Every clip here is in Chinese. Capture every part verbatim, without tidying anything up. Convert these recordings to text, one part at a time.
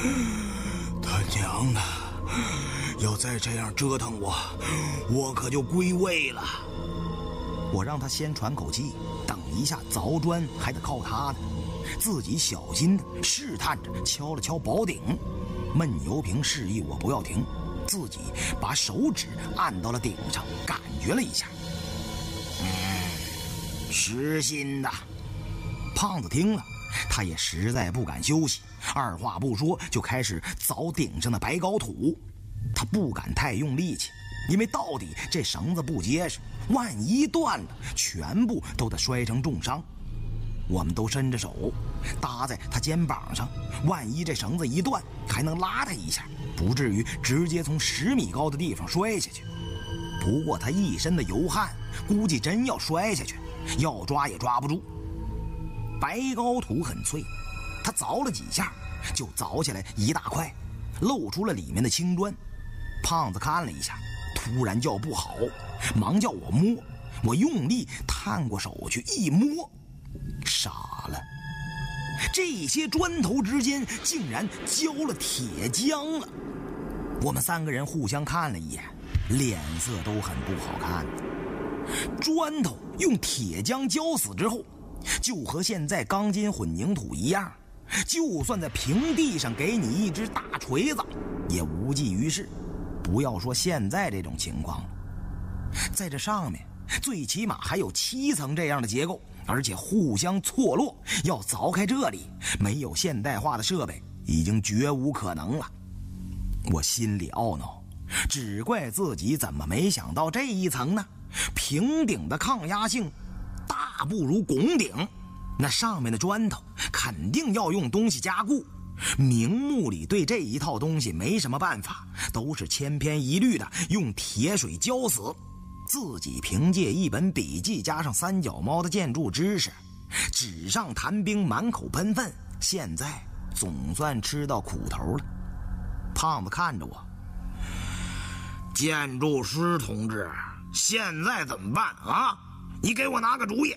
他娘的，要再这样折腾我，我可就归位了。 我让他先喘口气，等一下凿砖还得靠他呢。自己小心的试探着敲了敲宝顶，闷油瓶示意我不要停，自己把手指按到了顶上，感觉了一下， 嗯，实心的。 胖子听了，他也实在不敢休息，二话不说就开始凿顶上的白膏土。他不敢太用力气，因为到底这绳子不结实，万一断了，全部都得摔成重伤。我们都伸着手搭在他肩膀上，万一这绳子一断，还能拉他一下，不至于直接从十米高的地方摔下去。不过他一身的油汗，估计真要摔下去，要抓也抓不住。白膏土很脆，他凿了几下就凿下来一大块，露出了里面的青砖。胖子看了一下，突然叫不好，忙叫我摸。我用力探过手去一摸，傻了，这些砖头之间竟然浇了铁浆了。我们三个人互相看了一眼，脸色都很不好看。砖头用铁浆浇死之后，就和现在钢筋混凝土一样，就算在平地上给你一只大锤子，也无济于事。不要说现在这种情况了，在这上面最起码还有七层这样的结构，而且互相错落，要凿开这里，没有现代化的设备，已经绝无可能了。我心里懊恼，只怪自己怎么没想到这一层呢？平顶的抗压性大不如拱顶，那上面的砖头肯定要用东西加固。明目里对这一套东西没什么办法，都是千篇一律的用铁水浇死。自己凭借一本笔记加上三脚猫的建筑知识，纸上谈兵，满口喷粪，现在总算吃到苦头了。胖子看着我， 建筑师同志，现在怎么办啊？你给我拿个主意。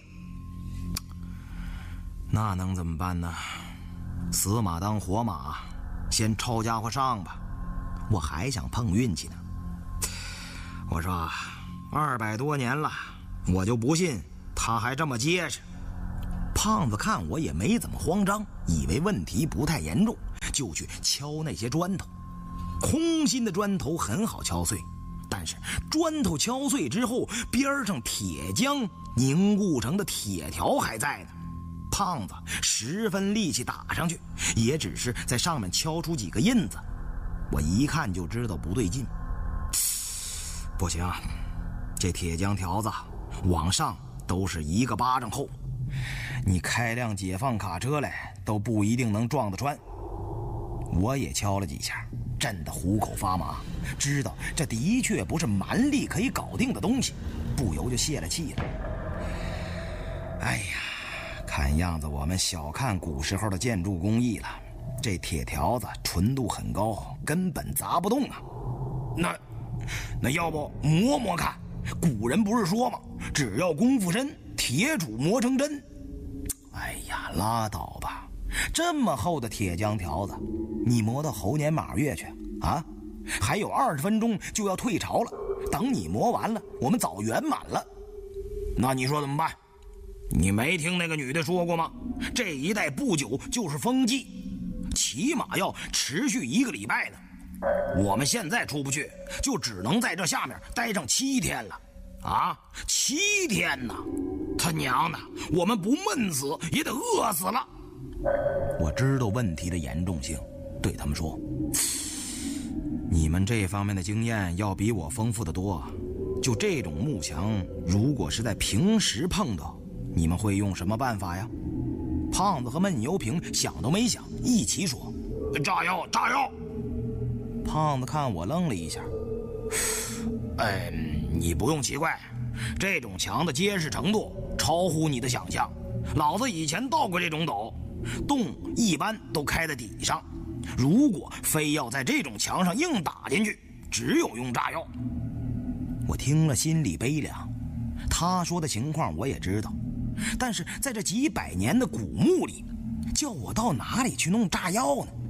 那能怎么办呢？死马当活马，先抄家伙上吧。我还想碰运气呢。我说二百多年了，我就不信他还这么结实。胖子看我也没怎么慌张，以为问题不太严重，就去敲那些砖头。空心的砖头很好敲碎，但是砖头敲碎之后，边上铁浆凝固成的铁条还在呢。胖子十分力气打上去，也只是在上面敲出几个印子。我一看就知道不对劲，不行，这铁浆条子往上都是一个巴掌厚，你开辆解放卡车来都不一定能撞得穿。我也敲了几下，震得虎口发麻，知道这的确不是蛮力可以搞定的东西，不由就泄了气了。哎呀，看样子我们小看古时候的建筑工艺了，这铁条子纯度很高，根本砸不动啊。 那那要不磨磨看？古人不是说吗？只要功夫深，铁杵磨成针。 哎呀，拉倒吧，这么厚的铁浆条子，你磨到猴年马月去啊？还有二十分钟就要退潮了，等你磨完了，我们早圆满了。 那你说怎么办？你没听那个女的说过吗？这一带不久就是风季，起码要持续一个礼拜呢。我们现在出不去，就只能在这下面待上七天了。啊，七天呢！他娘的，我们不闷死也得饿死了。 我知道问题的严重性，对他们说，你们这方面的经验要比我丰富得多。就这种木墙，如果是在平时碰到，你们会用什么办法呀？胖子和闷油瓶想都没想，一起说炸药炸药。 胖子看我愣了一下， 哎，你不用奇怪，这种墙的结实程度超乎你的想象。老子以前盗过这种斗，洞一般都开在底上，如果非要在这种墙上硬打进去，只有用炸药。 我听了心里悲凉，他说的情况我也知道，但是在这几百年的古墓里，叫我到哪里去弄炸药呢？